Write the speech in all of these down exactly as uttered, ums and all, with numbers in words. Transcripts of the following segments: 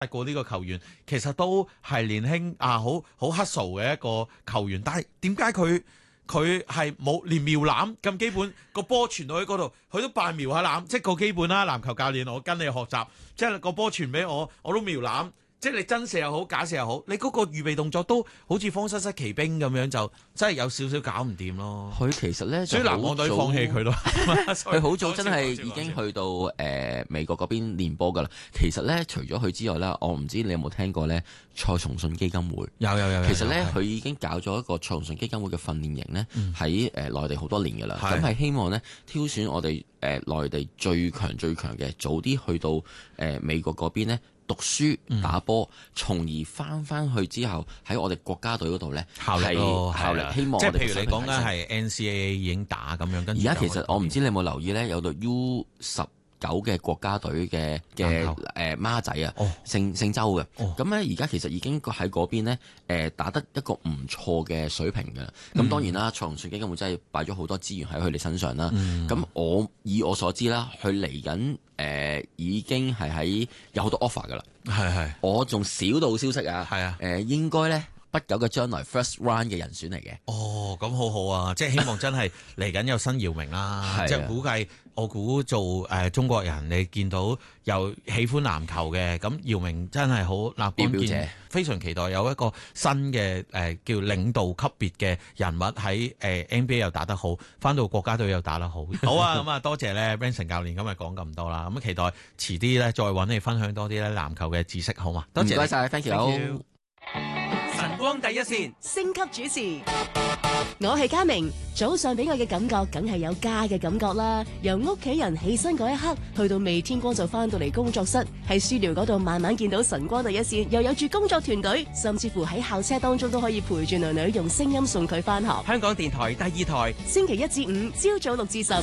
過呢個球員其實都係年輕啊，好好 hustle 嘅一個球員，但係點解佢佢係冇連瞄籃咁基本個波傳到喺嗰度，佢都扮瞄下籃，即係個基本啦。籃球教練，我跟你學習，即係個波傳俾我，我都瞄籃。即係你真射又好，假射又好，你嗰個預備動作都好似方失失奇兵咁樣，就真係有少少搞唔掂咯。 佢其實咧， 所以籃網隊放棄佢咯。 佢好早真係已經去到誒、呃、美國嗰邊練波㗎啦。其實咧，除咗佢之外咧，我唔知你有冇聽過咧蔡崇信基金會。 有有有。 其實咧，佢已經搞咗一個蔡崇信基金會嘅訓練營咧，喺誒內地好多年㗎啦。咁係、嗯、希望咧挑選我哋誒、呃、內地最強最強嘅，早啲去到誒、呃、美國嗰邊咧。讀書打波，從而翻翻去之後喺我哋國家隊嗰度咧效力咯， 效力。希望即係譬如你講緊係 N C A A 已經打咁樣，跟住而家其實我唔知你有冇留意咧，有到 U 十九嘅國家隊嘅嘅誒孖仔啊， 哦、 姓姓周嘅，咁咧而家其實已經喺嗰邊咧誒打得一個唔錯嘅水平嘅。咁、嗯、當然啦，蔡崇信基金會真係擺咗好多資源喺佢哋身上啦。咁、嗯、我以我所知啦，佢嚟緊誒已經係喺有好多 offer 噶啦。 係係， 我仲少到消息啊。係啊，誒、呃、應該咧。不久嘅將來 first round 嘅人選嚟嘅。 哦，咁好好啊！即係希望真係嚟緊有新姚明啦。即係估計，我估做誒、呃、中國人，你見到又喜歡籃球嘅，咁姚明真係好立竿見影，非常期待有一個新嘅誒、呃、叫領導級別嘅人物喺誒、呃、N B A 又打得好，翻到國家隊又打得好。好啊，咁啊多謝咧 Vincent 教練今日講咁多啦。咁期待遲啲咧再揾你分享多啲咧籃球嘅知識，好嘛？多謝， 唔該晒 thank you。 晨光第一線， 星級主持，我係嘉明。早上俾我嘅感覺，梗係有家嘅感覺啦。由屋企人起身嗰一刻，去到未天光就翻到嚟工作室，喺 studio 嗰度慢慢見到晨光第一線，又有住工作團隊，甚至乎喺校車當中都可以陪住女女用聲音送佢翻學。 香港電台第二台， 星期一至五朝早六至十。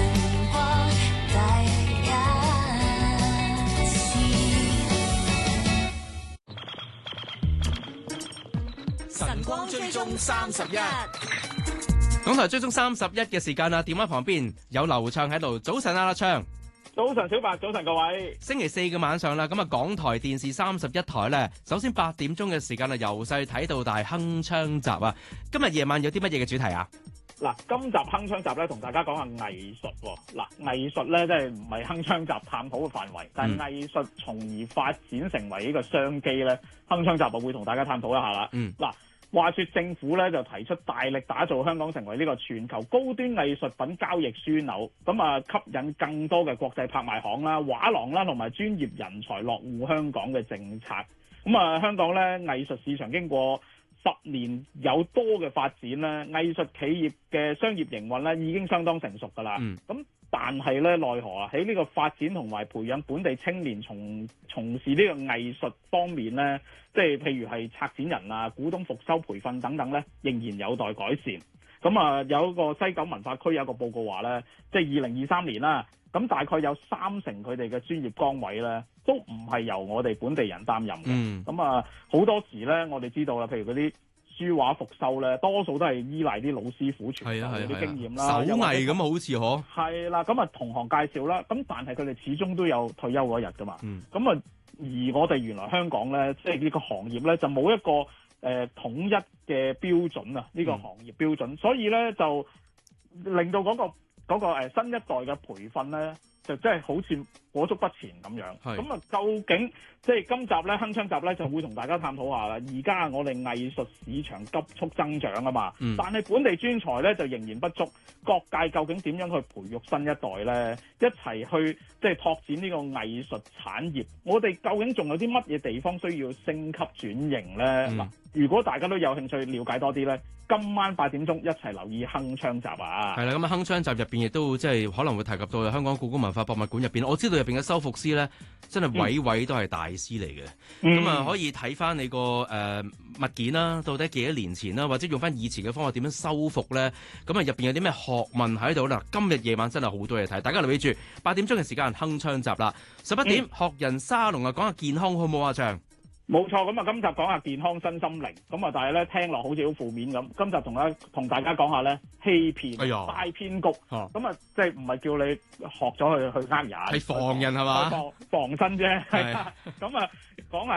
晨光追蹤三十一，港台追蹤三十一嘅時間啦。電話旁邊有劉暢喺度。早晨啊，阿暢。 早晨，小白。早晨，各位。 星期四嘅晚上啦，咁啊，港台電視三十一台咧，首先八點鐘嘅時間啊，由細睇到大，鏗鏘集啊。今日夜晚有啲乜嘢嘅主題啊？ 嗱，今集鏗鏘集咧，同大家講下藝術。嗱，藝術咧，即係唔係鏗鏘集探討嘅範圍，但係藝術從而發展成為呢個商機咧，鏗鏘集我會同大家探討一下啦。 嗯。嗱。 話說政府咧就提出大力打造香港成為呢個全球高端藝術品交易樞紐，咁啊吸引更多嘅國際拍賣行啦、畫廊啦同埋專業人才落戶香港嘅政策。咁啊香港咧藝術市場經過十年有多嘅發展咧，藝術企業嘅商業營運咧已經相當成熟㗎啦。咁、嗯、但係咧奈何啊喺呢個發展同埋培養本地青年從從事呢個藝術方面咧，即係譬如係策展人啊、股東復修培訓等等咧，仍然有待改善。咁啊有一個西九文化區有一個報告話咧，即係二零二三年啦，咁大概有三成佢哋嘅專業崗位咧，都唔係由我哋本地人擔任嘅。咁啊好多時咧，我哋知道啦，譬如嗰啲書畫復修咧，多數都係依賴啲老師傅傳授嗰啲經驗啦， 手藝咁好似嗬。 係啦，咁啊同行介紹啦，咁但係佢哋始終都有退休嗰日噶嘛。咁、嗯、啊，而我哋原來香港咧，即係呢個行業咧，就冇一個誒、呃、統一嘅標準啊，呢、呢個行業標準，嗯、所以咧就令到嗰、嗰個嗰、嗰個呃、新一代嘅培訓咧，就真係好似裹足不前咁樣。咁啊，究竟即係今集咧，鏗鏘集咧就會同大家探討下啦。而家我哋藝術市場急速增長啊嘛，嗯、但係本地專才咧就仍然不足。各界究竟點樣去培育新一代咧？一齊去即係拓展呢個藝術產業。我哋究竟仲有啲乜嘢地方需要升級轉型咧？嗱、嗯，如果大家都有興趣了解多啲咧，今晚八點鐘一齊留意鏗鏘集啊！係啦， 咁啊鏗鏘集入邊亦都即係可能會提及到香港故宮文化博物館入邊，我知道入邊嘅修復師咧，真係位位都係大師嚟嘅。咁啊、嗯、可以睇翻你個誒、呃、物件啦，到底幾多年前啦，或者用翻以前嘅方法點樣修復咧？咁啊入邊有啲咩學問喺度啦？今日夜晚真係好多嘢睇，大家留意住八點鐘嘅時間鏗鏘集啦，十一點、嗯、學人沙龍啊，講下健康好唔好啊？長冇錯，咁啊今集講下健康身心靈，咁啊但係咧聽落好似好負面咁。今集同咧同大家講下咧欺騙、哎、呦大騙局，咁啊即係唔係叫你學咗去去呃人， 係防人係嘛？ 防防身啫，係咁啊講下